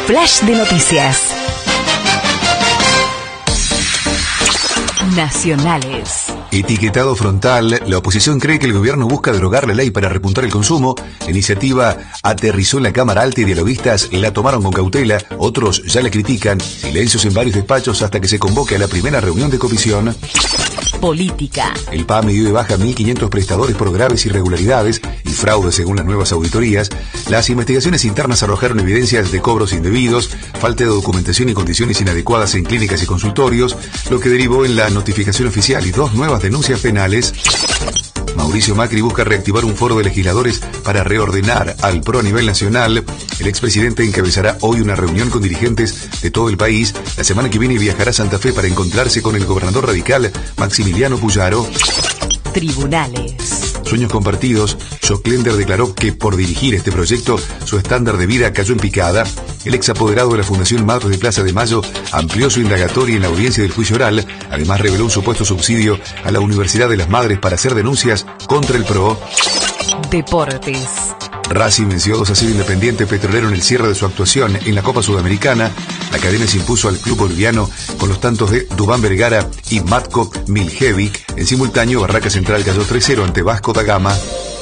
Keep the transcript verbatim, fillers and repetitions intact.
Flash de noticias. Nacionales. Etiquetado frontal, la oposición cree que el gobierno busca derogar la ley para repuntar el consumo. La iniciativa aterrizó en la Cámara Alta y dialoguistas la tomaron con cautela, otros ya la critican. Silencios en varios despachos hasta que se convoque a la primera reunión de comisión. Política. El P A M dio de baja a mil quinientos prestadores por graves irregularidades y fraude según las nuevas auditorías. Las investigaciones internas arrojaron evidencias de cobros indebidos, falta de documentación y condiciones inadecuadas en clínicas y consultorios, lo que derivó en la notificación oficial y dos nuevas denuncias penales. Mauricio Macri busca reactivar un foro de legisladores para reordenar al P R O a nivel nacional. El expresidente encabezará hoy una reunión con dirigentes de todo el país. La semana que viene viajará a Santa Fe para encontrarse con el gobernador radical Maximiliano Puyaro. Tribunales. Sueños compartidos. Joclender declaró que por dirigir este proyecto su estándar de vida cayó en picada. El ex apoderado de la Fundación Madres de Plaza de Mayo amplió su indagatoria en la audiencia del juicio oral. Además reveló un supuesto subsidio a la Universidad de las Madres para hacer denuncias contra el P R O. Deportes. Racing venció dos a cero Independiente Petrolero en el cierre de su actuación en la Copa Sudamericana. La cadena se impuso al club boliviano con los tantos de Dubán Vergara y Matko Miljevic. En simultáneo, Barraca Central cayó tres cero ante Vasco da Gama.